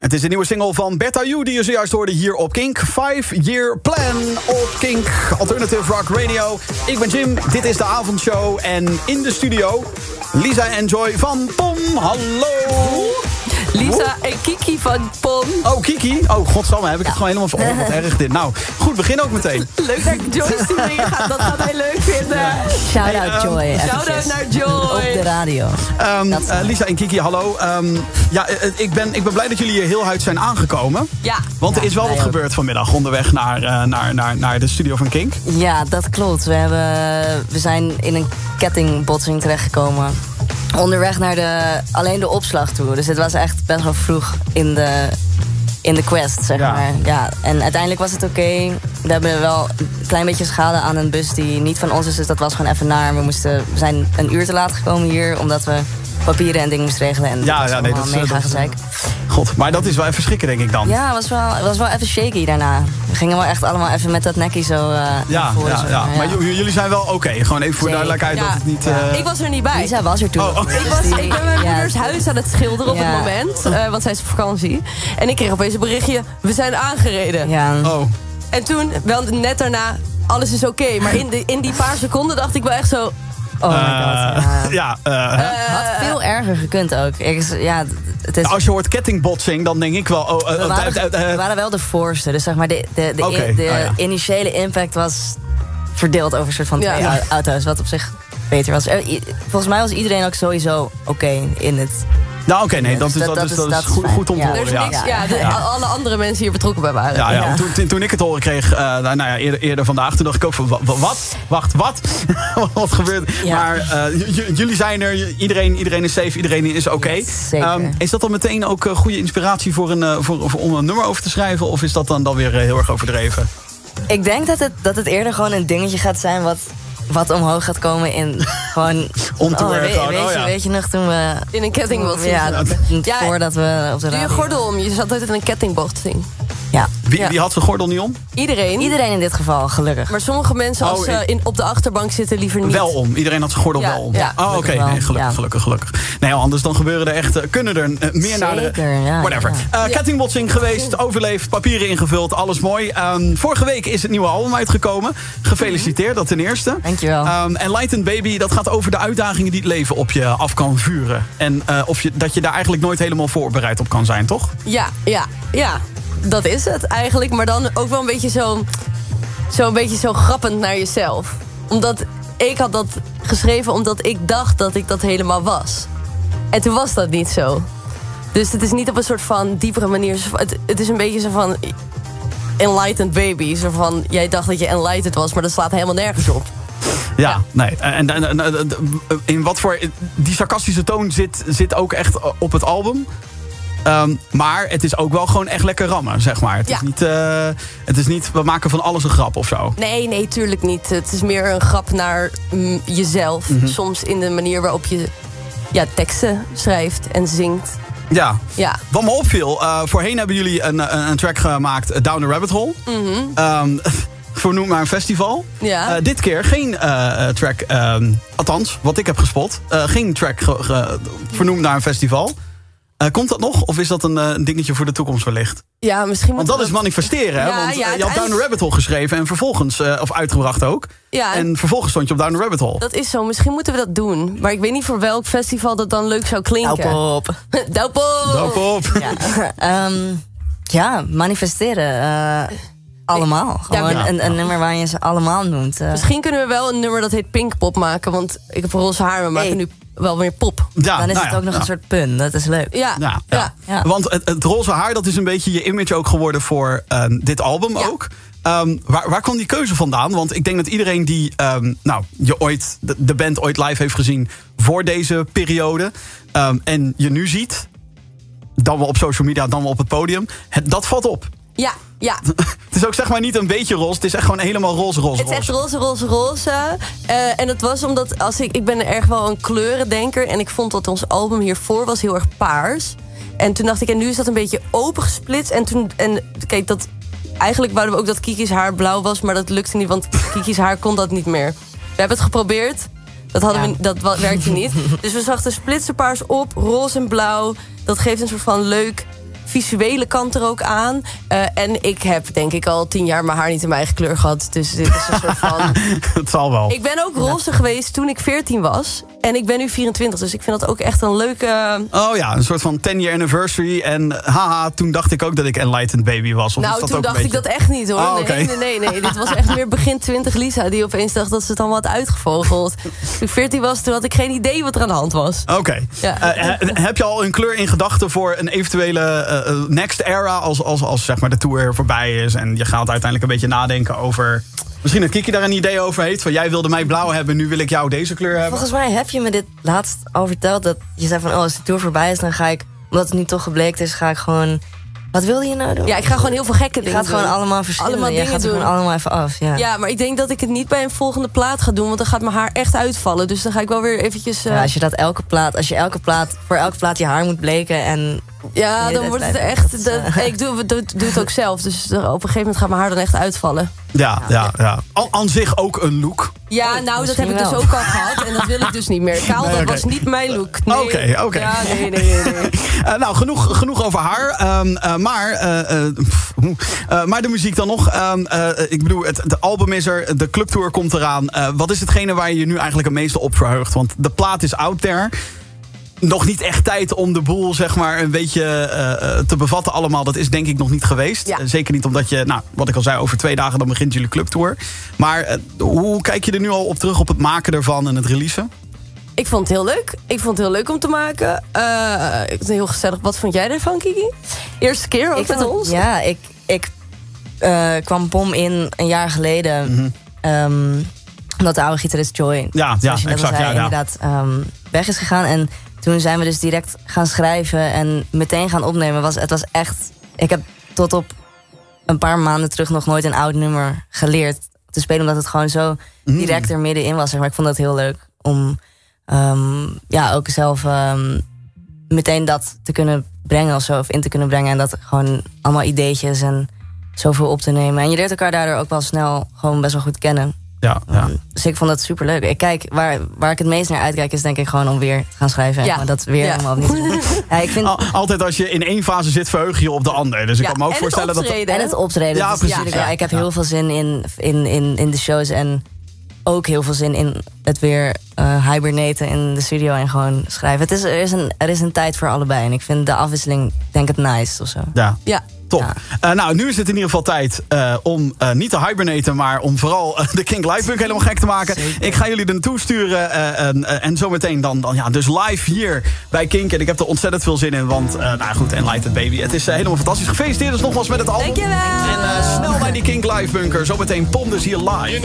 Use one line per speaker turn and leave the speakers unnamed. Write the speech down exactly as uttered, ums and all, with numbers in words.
Het is de nieuwe single van Bertha You die je zojuist hoorde hier op Kink. Five Year Plan op Kink, Alternative Rock Radio. Ik ben Jim, dit is de avondshow en in de studio Lisa en Joy van Pom. Hallo!
Lisa en Kiki van Pom.
Oh, Kiki? Oh, godsamme, heb ik het gewoon helemaal voor. Oh, wat erg dit. Nou, goed, begin ook meteen.
Leuk dat Joy sturing gaat, dat gaat hij leuk vinden.
Shout-out Joy.
Um, Shout-out naar Joy.
Op de radio.
Um, uh, Lisa en Kiki, hallo. Um, ja, ik ben, ik ben blij dat jullie hier heel huid zijn aangekomen.
Ja.
Want er
Ja,
is wel wat
wij ook.
gebeurd vanmiddag onderweg naar, uh, naar, naar, naar de studio van Kink.
Ja, dat klopt. We, hebben, we zijn in een kettingbotsing terechtgekomen. Onderweg naar de, alleen de opslag toe. Dus het was echt best wel vroeg in de, in de quest, zeg
Ja.
maar. Ja, en uiteindelijk was het oké. We hebben wel een klein beetje schade aan een bus die niet van ons is. Dus dat was gewoon even naar. We, moesten, we zijn een uur te laat gekomen hier, omdat we papieren en dingen moesten regelen. En
Ja,
dat was
ja, nee,
allemaal
dat is,
mega
dat is-
gezeik.
God, maar dat is wel even schrikken, denk ik dan.
Ja, het was, wel, het was wel even shaky daarna. We gingen wel echt allemaal even met dat nekkie zo uh,
Ja,
naar voren.
ja,
zeg
ja.
maar,
Maar j- j- jullie zijn wel oké. Gewoon even voor
Zeker.
duidelijkheid dat
Ja.
het niet...
Ja.
eh,
Ik was er niet bij.
Lisa was er toen.
Oh,
nog
oh.
niet,
Ik,
dus
was,
die-
ik ben mijn
ja,
moeders huis aan het schilderen op
Ja.
het moment. Uh, want zij is op vakantie. En ik kreeg opeens een berichtje. We zijn aangereden.
Ja.
Oh,
En toen, wel net daarna, alles is oké. Maar in, de, in die paar seconden dacht ik wel echt zo...
Oh my
eh,
god. Ja.
ja. eh,
Had veel erger gekund ook. Ik, ja, het is,
als je hoort kettingbotsing, dan denk ik wel... Oh, eh,
we,
eh,
waren,
eh, eh,
we waren wel de voorste. Dus zeg maar, de, de, de,
Oké,
de
ah, ja.
initiële impact was verdeeld over een soort van
Ja.
twee
Ja.
au- auto's. Wat op zich beter was. Er- i- Volgens mij was iedereen ook sowieso oké in het...
nou, oké, nee,
Ja,
dat is,
dus
dat
dat
is,
is-
dat is
dat is
goed,
fijn.
goed om te
Ja.
Er
horen,
is
ja.
niks, ja, de- alle andere mensen hier betrokken bij waren.
Ja, ja.
Ja.
Toen, toen- toen ik het horen kreeg, uh, nou ja, eerder, eerder vandaag, toen dacht ik ook van, wa- wa- wat? Wacht, wat? Wat gebeurt?
Ja.
Maar uh, j- j- jullie zijn er, j- iedereen, iedereen is safe, iedereen is oké.
Yes, zeker.
Um, is dat dan meteen ook uh, goede inspiratie voor een, uh, voor, voor, om een nummer over te schrijven? Of is dat dan, dan weer uh, heel erg overdreven?
Ik denk dat het, dat het eerder gewoon een dingetje gaat zijn wat, wat omhoog gaat komen in gewoon...
Om te
oh,
werken,
weet,
oh,
weet, je,
ja.
weet je nog toen we...
In een kettingbotsing.
Ja, dat-
Ja,
voordat we op de
Doe je
radio-
gordel om. Je zat altijd in een kettingbotsing.
Ja.
Wie,
Ja.
wie had zijn gordel niet om?
Iedereen.
Iedereen in dit geval, gelukkig.
Maar sommige mensen, als
Oh,
ze
ik-
in, op de achterbank zitten, liever niet.
Wel om. Iedereen had zijn gordel
Ja,
wel om.
ja.
Oh, oké.
Gelukkig wel.
Nee, gelukkig,
Ja.
gelukkig, gelukkig. Nee, anders dan gebeuren er echt, uh, kunnen er uh, meer naar de...
Zeker, ja,
Whatever.
ja.
Uh, kettingbotsing geweest, overleefd, papieren ingevuld, alles mooi. Um, vorige week is het nieuwe album uitgekomen. Gefeliciteerd, dat ten eerste.
Dankjewel.
Um, Enlightened Baby, dat gaat over de uitdagingen die het leven op je af kan vuren. En uh, of je, dat je daar eigenlijk nooit helemaal voorbereid op kan zijn, toch?
Ja, ja, ja. Dat is het eigenlijk. Maar dan ook wel een beetje zo... Zo een beetje zo grappend naar jezelf. Omdat ik had dat geschreven omdat ik dacht dat ik dat helemaal was. En toen was dat niet zo. Dus het is niet op een soort van diepere manier. Het, het is een beetje zo van... Enlightened baby. Zo van, jij dacht dat je enlightened was, maar dat slaat helemaal nergens op.
Ja,
Ja.
nee. En, en, en, en, in wat voor... Die sarcastische toon zit, zit ook echt op het album. Um, maar het is ook wel gewoon echt lekker rammen, zeg maar. Het,
Ja.
is niet, uh, het is niet, we maken van alles een grap of zo.
Nee, nee, tuurlijk niet. Het is meer een grap naar mm, jezelf.
Mhm.
Soms in de manier waarop je ja, teksten schrijft en zingt.
Ja.
Ja.
Wat me opviel, uh, voorheen hebben jullie een, een, een track gemaakt, uh, Down the Rabbit Hole. Um, vernoemd naar een festival.
Ja.
Uh, dit keer geen uh, track, um, althans, wat ik heb gespot. Uh, geen track ge, ge, vernoemd naar een festival. Uh, komt dat nog? Of is dat een, uh, een dingetje voor de toekomst wellicht?
Ja, misschien
Want dat is manifesteren, hè?
Ja,
Want uh,
ja,
je had Down the Rabbit Hole geschreven en vervolgens, uh, of uitgebracht ook.
Ja,
En vervolgens stond je op Down the Rabbit Hole.
dat is zo. Misschien moeten we dat doen. Maar ik weet niet voor welk festival dat dan leuk zou klinken.
Nou, op.
Doupop!
Doop op.
Ja, um, ja manifesteren. Uh, allemaal. Gewoon
Ja.
een, een nummer waar je ze allemaal noemt. Uh,
Misschien kunnen we wel een nummer dat heet Pinkpop maken. Want ik heb roze haar, we maken
Hey.
nu wel weer pop.
Ja,
dan is
nou
het
ja,
ook nog
ja.
een soort pun. Dat is leuk.
Ja,
Ja,
ja.
ja.
Ja.
Want het, het roze haar, dat is een beetje je image ook geworden voor um, dit album
Ja.
ook. Um, waar, waar kwam die keuze vandaan? Want ik denk dat iedereen die um, nou, je ooit, de, de band ooit live heeft gezien voor deze periode. Um, en je nu ziet, dan wel op social media, dan wel op het podium. Het, dat valt op.
Ja, ja.
Het is ook zeg maar niet een beetje roze. Het is echt gewoon helemaal roze, roze,
Het is echt
roze.
roze, roze, roze. Uh, en het was omdat als ik, ik ben erg wel een kleurendenker. En ik vond dat ons album hiervoor was heel erg paars. En toen dacht ik, en nu is dat een beetje opengesplitst. En toen, en kijk, dat, eigenlijk wouden we ook dat Kiki's haar blauw was. Maar dat lukte niet, want Kiki's haar kon dat niet meer. We hebben het geprobeerd. Dat, hadden
Ja.
we, dat wa- werkte niet. Dus we zachten splitsen paars op, roze en blauw. Dat geeft een soort van leuk visuele kant er ook aan. Uh, en ik heb denk ik al tien jaar mijn haar niet in mijn eigen kleur gehad. Dus dit is een soort van...
Het zal wel.
Ik ben ook roze ja. geweest toen ik veertien was. En ik ben nu vierentwintig, dus ik vind dat ook echt een leuke...
Oh ja, een soort van ten year anniversary. En haha, toen dacht ik ook dat ik Enlightened Baby was. Of
nou,
is dat
toen
ook
dacht
beetje...
ik dat echt niet hoor.
Oh, okay.
nee, nee, nee, nee. Dit was echt meer begin twintig Lisa die opeens dacht dat ze het allemaal had uitgevogeld. Toen ik veertien was, toen had ik geen idee wat er aan de hand was.
Oké. Okay. Ja. Uh, heb je al een kleur in gedachten voor een eventuele uh, next era... Als, als, als zeg maar de tour voorbij is en je gaat uiteindelijk een beetje nadenken over... Misschien dat Kiki daar een idee over heeft. Van jij wilde mij blauw hebben, nu wil ik jou deze kleur hebben.
Volgens mij heb je me dit laatst al verteld. Dat je zei van, oh, als de tour voorbij is, dan ga ik... Omdat het nu toch gebleken is, ga ik gewoon... Wat wilde je nou doen?
Ja, ik ga gewoon heel veel gekke dingen doen.
Je gaat gewoon allemaal verschillende.
Allemaal dingen
je gaat er
doen.
gewoon allemaal even af. Ja.
ja, maar ik denk dat ik het niet bij een volgende plaat ga doen. Want dan gaat mijn haar echt uitvallen. Dus dan ga ik wel weer eventjes... Uh...
Ja, als je dat elke plaat... Als je elke plaat... Voor elke plaat je haar moet bleken en...
Ja, dan wordt het echt... Dat, uh... Ik doe, doe, doe het ook zelf. Dus op een gegeven moment gaat mijn haar dan echt uitvallen.
Ja, ja, ja. Al, aan zich ook een look.
Ja, nou, dat heb ik dus ook al gehad. En dat wil ik dus niet meer. Kaal, nee, okay. dat was niet mijn look.
Oké, nee. oké. Okay, okay.
Ja, nee, nee, nee. nee.
uh, nou, genoeg, genoeg over haar. Um, uh, maar, uh, uh, uh, maar de muziek dan nog. Um, uh, ik bedoel, het de album is er. De clubtour komt eraan. Uh, wat is hetgene waar je je nu eigenlijk het meeste op verheugt? Want de plaat is out there. Nog niet echt tijd om de boel zeg maar een beetje uh, te bevatten allemaal. Dat is denk ik nog niet geweest. Ja. Uh, zeker niet omdat je, nou, wat ik al zei, over twee dagen dan begint jullie clubtour. Maar uh, hoe kijk je er nu al op terug op het maken ervan en het releasen?
Ik vond het heel leuk. Ik vond het heel leuk om te maken. Uh, ik vond het heel gezellig. Wat vond jij ervan, Kiki? Eerste keer ook ik met ons?
Ja, ik, ik uh, kwam Pom in een jaar geleden. Mm-hmm. Um, omdat de oude gitarist Joy,
ja, ja,
je net
exact,
zei,
ja, ja.
inderdaad um, weg is gegaan. En toen zijn we dus direct gaan schrijven en meteen gaan opnemen. Was, het was echt... Ik heb tot op een paar maanden terug nog nooit een oud nummer geleerd te spelen. Omdat het gewoon zo direct er middenin was. Maar ik vond dat heel leuk om um, ja, ook zelf um, meteen dat te kunnen brengen of zo. Of in te kunnen brengen. En dat gewoon allemaal ideetjes en zoveel op te nemen. En je leert elkaar daardoor ook wel snel gewoon best wel goed kennen.
Ja, ja.
Um, dus ik vond dat superleuk. Ik kijk, waar, waar ik het meest naar uitkijk is denk ik gewoon om weer te gaan schrijven.
Ja.
Maar dat weer
ja.
helemaal niet te doen. Ja, ik vind...
Al, altijd als je in één fase zit, verheug je je op de andere. Dus ik
ja,
kan me ook
en
voorstellen
het optreden,
dat...
En het optreden.
Ja,
dus
precies.
Ja, ik heb heel veel zin in, in, in, in de shows. En ook heel veel zin in het weer uh, hibernaten in de studio en gewoon schrijven. Het is, er, is een, er is een tijd voor allebei. En ik vind de afwisseling, denk ik, nice of zo.
Ja.
Ja.
Top. Ja. Uh, nou, nu is het in ieder geval tijd uh, om uh, niet te hibernaten, maar om vooral uh, de Kink Live Punk helemaal gek te maken. Zeker. Ik ga jullie er naartoe sturen uh, en, uh, en zometeen dan, dan ja, dus live hier bij Kink. En ik heb er ontzettend veel zin in, want uh, nou goed, Enlightened Baby. Het is uh, helemaal fantastisch. Gefeliciteerd dus nogmaals met het album.
Dankjewel.
En uh, snel naar die Kink Live Bunker. Zometeen Pom dus hier live.